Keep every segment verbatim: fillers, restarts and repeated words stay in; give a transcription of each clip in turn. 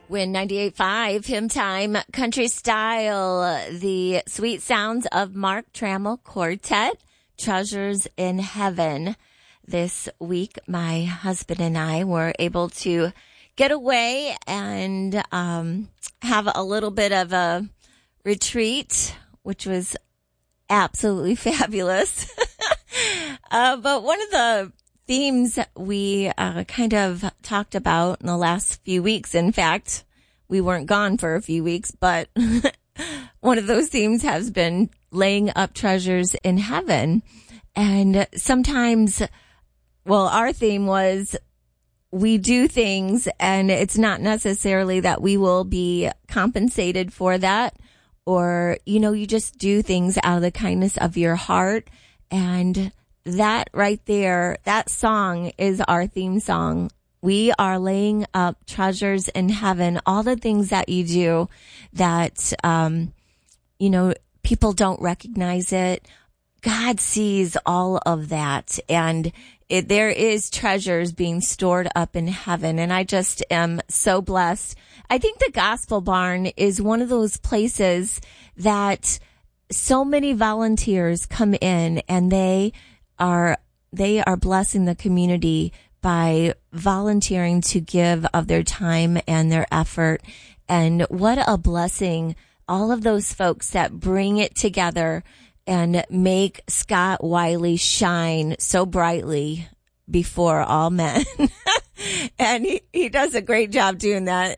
Win ninety-eight point five, Hymn Time, Country Style, the sweet sounds of Mark Trammell Quartet, Treasures in Heaven. This week, my husband and I were able to get away and um, have a little bit of a retreat, which was absolutely fabulous. uh, but one of the themes we uh, kind of talked about in the last few weeks. In fact, we weren't gone for a few weeks, but one of those themes has been laying up treasures in heaven. And sometimes, well, our theme was we do things and it's not necessarily that we will be compensated for that, or, you know, you just do things out of the kindness of your heart. And that right there, that song is our theme song. We are laying up treasures in heaven, all the things that you do that, um, you know, people don't recognize it. God sees all of that. And it, there is treasures being stored up in heaven. And I just am so blessed. I think the Gospel Barn is one of those places that so many volunteers come in and they are, they are blessing the community by volunteering to give of their time and their effort. And what a blessing, all of those folks that bring it together and make Scott Wiley shine so brightly before all men. And he, he does a great job doing that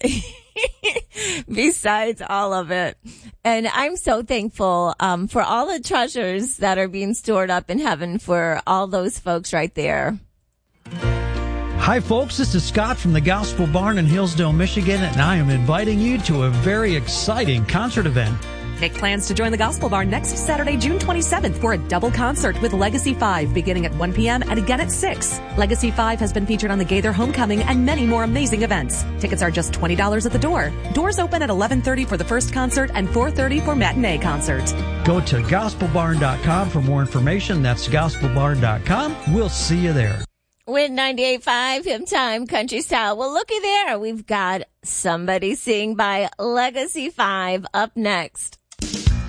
besides all of it. And I'm so thankful um, for all the treasures that are being stored up in heaven for all those folks right there. Hi, folks. This is Scott from the Gospel Barn in Hillsdale, Michigan, and I am inviting you to a very exciting concert event. Make plans to join the Gospel Barn next Saturday, June twenty-seventh for a double concert with Legacy five beginning at one p.m. and again at six. Legacy five has been featured on the Gaither Homecoming and many more amazing events. Tickets are just twenty dollars at the door. Doors open at eleven thirty for the first concert and four thirty for matinee concert. Go to gospel barn dot com for more information. That's gospel barn dot com. We'll see you there. Win ninety-eight point five, Hymn Time, Country Style. Well, looky there. We've got Somebody Sing by Legacy five up next.